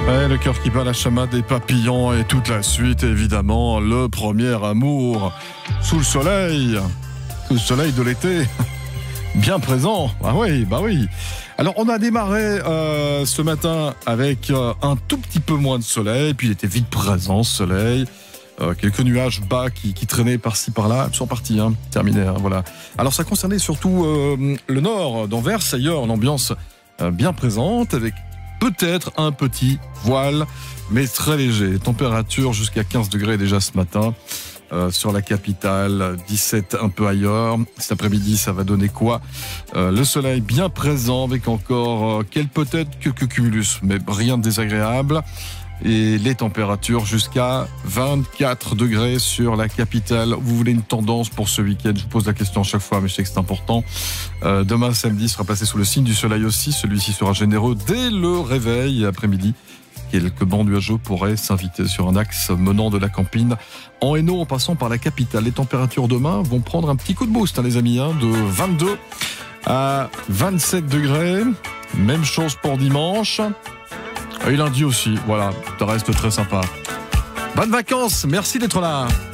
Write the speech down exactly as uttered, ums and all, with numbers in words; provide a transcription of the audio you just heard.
Ouais, le cœur qui bat, la chamade des papillons et toute la suite, évidemment, le premier amour sous le soleil, sous le soleil de l'été, bien présent. Ah oui, bah oui. Alors on a démarré euh, ce matin avec euh, un tout petit peu moins de soleil, puis il était vite présent ce soleil. Euh, quelques nuages bas qui, qui traînaient par-ci par-là, ils sont partis, hein, terminé, hein, voilà. Alors ça concernait surtout euh, le nord d'Anvers, ailleurs, une ambiance euh, bien présente, avec peut-être un petit voile, mais très léger. Température jusqu'à quinze degrés déjà ce matin euh, sur la capitale, dix-sept un peu ailleurs. Cet après-midi, ça va donner quoi? euh, Le soleil bien présent avec encore euh, quel peut-être que, que cumulus, mais rien de désagréable. Et les températures jusqu'à vingt-quatre degrés sur la capitale. Vous voulez une tendance pour ce week-end? Je vous pose la question à chaque fois, mais je sais que c'est important. Euh, demain, samedi, sera placé sous le signe du soleil aussi. Celui-ci sera généreux dès le réveil. Après-midi, quelques bancs nuageux pourraient s'inviter sur un axe menant de la Campine en Hainaut en passant par la capitale. Les températures demain vont prendre un petit coup de boost, hein, les amis, hein, de vingt-deux à vingt-sept degrés. Même chose pour dimanche. Et lundi aussi, voilà, ça reste très sympa. Bonnes vacances, merci d'être là.